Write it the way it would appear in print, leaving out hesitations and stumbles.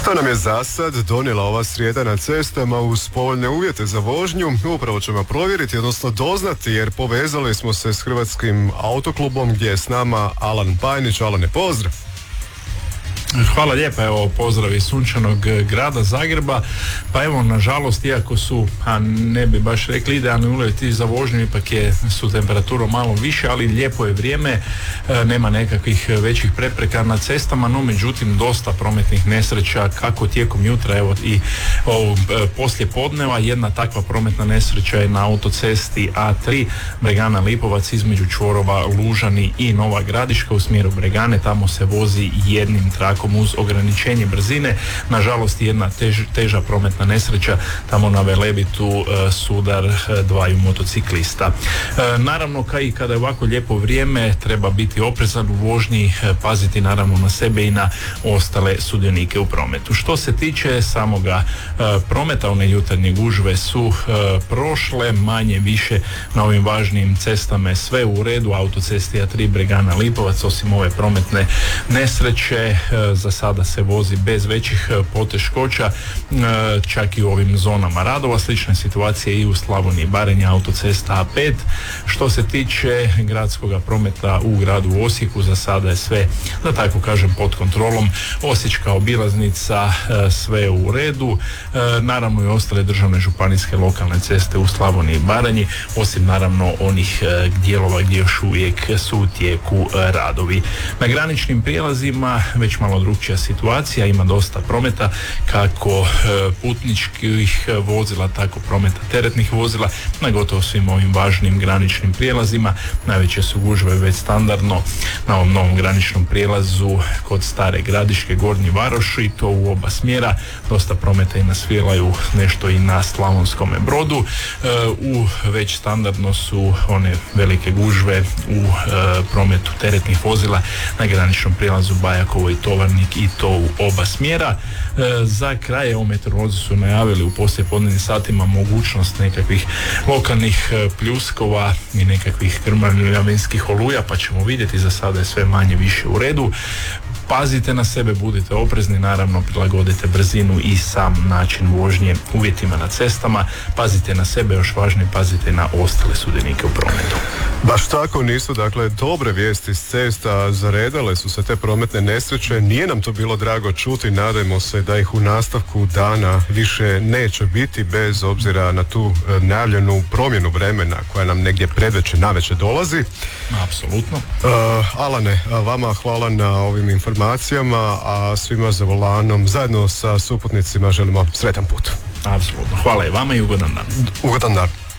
Što nam je za sad donijela ova srijeda na cestama uz povoljne uvjete za vožnju? Upravo ćemo provjeriti, odnosno doznati, jer povezali smo se s Hrvatskim autoklubom gdje je s nama Alan Pajnić. Alane, pozdrav! Hvala lijepa, evo pozdrav iz sunčanog grada Zagreba. Pa evo, nažalost, iako su, a ne bi baš rekli idealni uvjeti za vožnju, ipak su temperatura malo više, ali lijepo je vrijeme, nema nekakvih većih prepreka na cestama, no međutim dosta prometnih nesreća kako tijekom jutra, evo i poslije podneva. Jedna takva prometna nesreća je na autocesti A3 Bregana Lipovac između čvorova Lužani i Nova Gradiška u smjeru Bregane. Tamo se vozi jednim trakom uz ograničenje brzine. Nažalost, jedna teža prometna nesreća tamo na Velebitu, sudar dvaju motociklista. Naravno, i kada je ovako lijepo vrijeme, treba biti oprezan u vožnji, paziti naravno na sebe i na ostale sudionike u prometu. Što se tiče samoga prometa, one jutarnje gužve su prošle, manje više na ovim važnijim cestama je sve u redu. Autocesti A3 Bregana Lipovac, osim ove prometne nesreće, za sada se vozi bez većih poteškoća, čak i u ovim zonama radova. Slična situacija i u Slavoniji i Baranji, autocesta A5. Što se tiče gradskog prometa u gradu Osijeku, za sada je sve, da tako kažem, pod kontrolom. Osječka obilaznica, sve u redu. Naravno i ostale državne, županijske, lokalne ceste u Slavoniji i Baranji, osim naravno onih dijelova gdje još uvijek su u tijeku radovi. Na graničnim prijelazima već malo drugčija situacija, ima dosta prometa, kako putničkih vozila, tako prometa teretnih vozila na gotovo svim ovim važnim graničnim prijelazima. Najveće su gužve već standardno na ovom novom graničnom prijelazu kod Stare Gradiške, Gornji Varoši, i to u oba smjera. Dosta prometa i na Svilaju, nešto i na Slavonskome Brodu. Već standardno su one velike gužve u prometu teretnih vozila na graničnom prijelazu Bajakovo i Tovarnik, i to u oba smjera. Za kraj, meteorolozi su najavili u poslijepodnevnim satima mogućnost nekakvih lokalnih pljuskova i nekakvih grmljavinskih oluja, pa ćemo vidjeti. Za sada je sve manje više u redu. Pazite na sebe, budite oprezni, naravno prilagodite brzinu i sam način vožnje uvjetima na cestama. Pazite na sebe, još važnije pazite na ostale sudionike u prometu. Baš tako, nisu dakle dobre vijesti s cesta, zaredale su se te prometne nesreće. Nije nam to bilo drago čuti, nadajmo se da ih u nastavku dana više neće biti, bez obzira na tu najavljenu promjenu vremena koja nam negdje predveče navečer dolazi. Apsolutno. Alane, vama hvala na ovim informacijama, a svima za volanom zajedno sa suputnicima želimo sretan put. Apsolutno. Hvala i vama i ugodan dan. Ugodan dan.